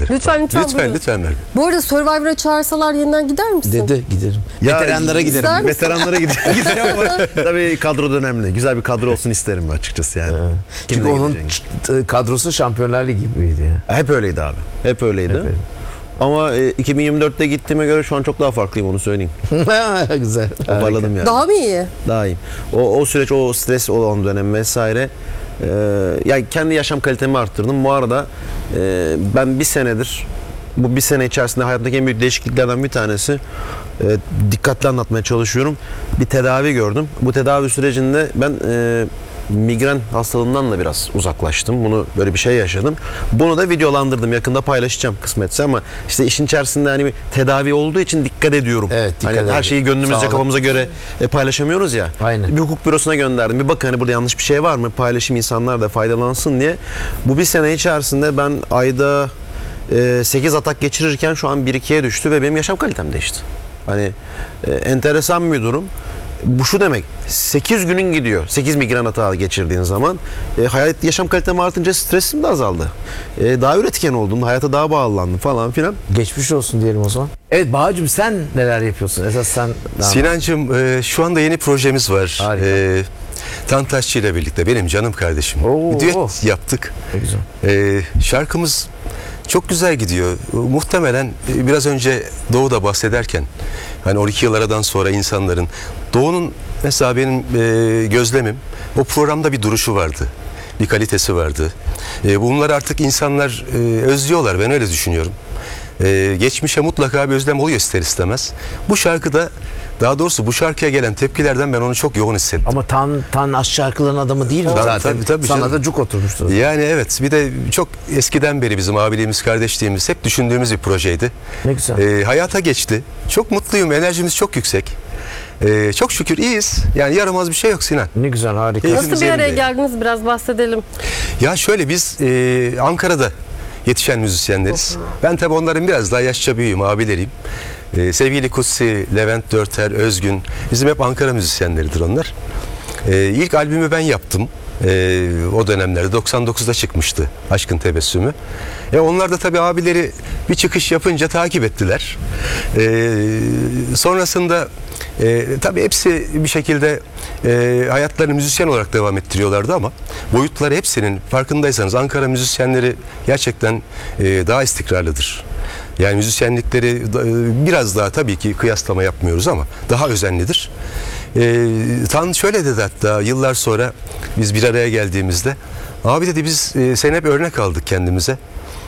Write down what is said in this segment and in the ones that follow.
Lütfen Lütfen buyurun. lütfen Merve. Bu arada Survivor'a çağırsalar yeniden gider misin? Dedi giderim. Ya, Veteranlara giderim. İster misin? Veteranlara giderim ama tabii kadro da önemli. Güzel bir kadro olsun isterim açıkçası yani. Çünkü Kimle onun gideceğini. kadrosu Şampiyonlar Ligi gibiydi ya. Hep öyleydi abi. Hep öyleydi. Hep öyle. Ama 2024'te gittiğime göre şu an çok daha farklıyım, onu söyleyeyim. Güzel. Toparladım yani. Daha mı iyi? Daha iyiyim. O süreç, o stres olan dönem vesaire. Yani kendi yaşam kalitemi arttırdım. Bu arada ben bir senedir, bu bir sene içerisinde hayatımdaki en büyük değişikliklerden bir tanesi, dikkatli anlatmaya çalışıyorum. Bir tedavi gördüm. Bu tedavi sürecinde ben migren hastalığından da biraz uzaklaştım. Bunu, böyle bir şey yaşadım. Bunu da videolandırdım. Yakında paylaşacağım kısmetse, ama işte işin içerisinde hani bir tedavi olduğu için dikkat ediyorum. Evet, dikkat hani her şeyi gönlümüzce, Sağ olun. kafamıza göre paylaşamıyoruz ya. Aynen. Bir hukuk bürosuna gönderdim. Bir bakın hani burada yanlış bir şey var mı? Paylaşayım, insanlar da faydalansın diye. Bu bir sene içerisinde ben ayda 8 atak geçirirken şu an 1-2'ye düştü ve benim yaşam kalitem değişti. Hani enteresan bir durum. Bu şu demek, 8 günün gidiyor. 8 migren atağı geçirdiğin zaman hayat, yaşam kalitem artınca stresim de azaldı. Daha üretken oldum, hayata daha bağlandım falan filan. Geçmiş olsun diyelim o zaman. Evet Bahacığım, sen neler yapıyorsun? Esas sen... Sinancığım, şu anda yeni projemiz var. Harika. Tantaşçı ile birlikte, benim canım kardeşim. Oo. Bir düet yaptık. Ne güzel. Şarkımız çok güzel gidiyor. Muhtemelen biraz önce Doğu'da bahsederken, hani 12 yıl aradan sonra insanların, Doğu'nun mesela benim gözlemim, o programda bir duruşu vardı. Bir kalitesi vardı. Bunları artık insanlar özlüyorlar. Ben öyle düşünüyorum. Geçmişe mutlaka bir özlem oluyor ister istemez. Bu şarkıda, daha doğrusu bu şarkıya gelen tepkilerden ben onu çok yoğun hissettim. Ama Tan aşk şarkıların adamı değil mi zaten? tabii Sana canım. da cuk oturmuştu. Yani evet, bir de çok eskiden beri bizim abiliğimiz, kardeşliğimiz hep düşündüğümüz bir projeydi. Ne güzel. Hayata geçti. Çok mutluyum, enerjimiz çok yüksek. Çok şükür iyiyiz. Yani yaramaz bir şey yok Sinan. Ne güzel, harika. Keyfimiz Nasıl bir araya yerinde. geldiniz, biraz bahsedelim. Ya şöyle, biz Ankara'da yetişen müzisyenleriz. Ben tabii onların biraz daha yaşça büyüğüm, abileriyim. Sevgili Kutsi, Levent Dörter, Özgün, bizim hep Ankara müzisyenleridir onlar. İlk albümü ben yaptım. O dönemlerde 99'da çıkmıştı Aşkın Tebessümü. Onlar da tabii abileri bir çıkış yapınca takip ettiler. Sonrasında tabii hepsi bir şekilde hayatlarını müzisyen olarak devam ettiriyorlardı, ama boyutları hepsinin, farkındaysanız Ankara müzisyenleri gerçekten daha istikrarlıdır. Yani müzisyenlikleri biraz daha, tabii ki kıyaslama yapmıyoruz, ama daha özenlidir. Tan şöyle dedi, hatta yıllar sonra biz bir araya geldiğimizde, abi dedi, biz sen hep örnek aldık kendimize.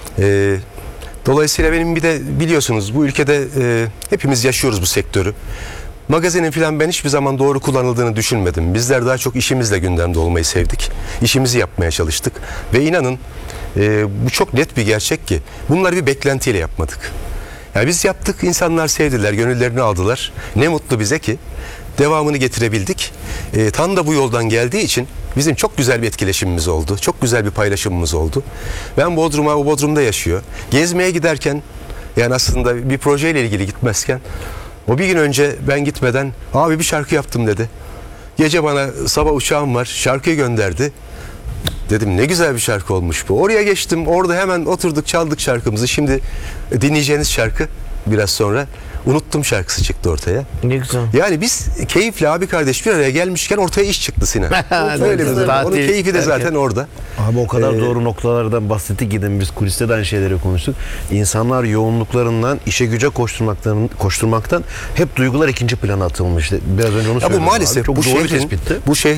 Dolayısıyla benim bir de biliyorsunuz bu ülkede hepimiz yaşıyoruz bu sektörü. Magazinin filan ben hiçbir zaman doğru kullanıldığını düşünmedim. Bizler daha çok işimizle gündemde olmayı sevdik. İşimizi yapmaya çalıştık. Ve inanın bu çok net bir gerçek ki bunları bir beklentiyle yapmadık. Yani biz yaptık, insanlar sevdiler, gönüllerini aldılar. Ne mutlu bize ki devamını getirebildik. Tan da bu yoldan geldiği için bizim çok güzel bir etkileşimimiz oldu. Çok güzel bir paylaşımımız oldu. Ben Bodrum'a, o Bodrum'da yaşıyor. Gezmeye giderken, yani aslında bir projeyle ilgili gitmezken, o bir gün önce ben gitmeden abi bir şarkı yaptım dedi. Gece bana sabah uçağım var, şarkıyı gönderdi. Dedim ne güzel bir şarkı olmuş bu. Oraya geçtim, orada hemen oturduk, çaldık şarkımızı. Şimdi dinleyeceğiniz şarkı biraz sonra Unuttum şarkısı çıktı ortaya. Ne güzel. Yani biz keyifle abi kardeş bir araya gelmişken ortaya iş çıktı Sinan. Öyle bir durum. Onun keyfi de zaten orada. Abi o kadar doğru noktalardan bahsettik ki biz kuliste de aynı şeyleri konuştuk. İnsanlar yoğunluklarından işe güce koşturmaktan hep duygular ikinci plana atılmıştı. Biraz önce onu Ya söyledim. bu maalesef Çok bu doğru bir şehrin tespitti.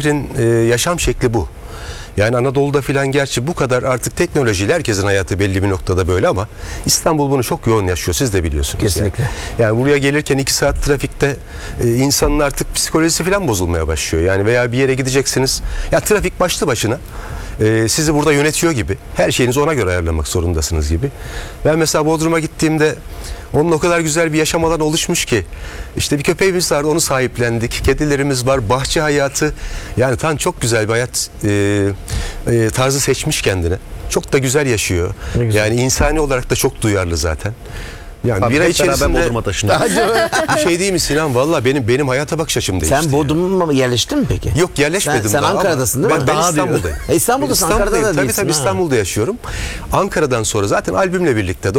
yaşam şekli bu. Yani Anadolu'da filan gerçi bu kadar artık teknolojiyle herkesin hayatı belli bir noktada böyle, ama İstanbul bunu çok yoğun yaşıyor. Siz de biliyorsunuz. Kesinlikle. Yani buraya gelirken 2 saat trafikte insanın artık psikolojisi filan bozulmaya başlıyor. Yani veya bir yere gideceksiniz. Ya trafik başlı başına sizi burada yönetiyor gibi. Her şeyinizi ona göre ayarlamak zorundasınız gibi. Ben mesela Bodrum'a gittiğimde onun o kadar güzel bir yaşam alanı oluşmuş ki. İşte bir köpeğimiz var, onu sahiplendik. Kedilerimiz var, bahçe hayatı. Yani tam çok güzel bir hayat tarzı seçmiş kendine. Çok da güzel yaşıyor. Yani insani olarak da çok duyarlı zaten. Yani Abi bir ay hep beraber içerisinde Bodrum'a taşındık. bir şey değil mi Sinan? Valla benim hayata bakış açım değişti. Sen Bodrum'a mı yerleştin mi peki? Yok, yerleşmedim Sen daha Ankara'dasın ama değil mi? Ben Daha İstanbul'dayım. İstanbul'dasın, Ankara'da da Tabii değilsin, tabii ha. İstanbul'da yaşıyorum. Ankara'dan sonra zaten albümle birlikte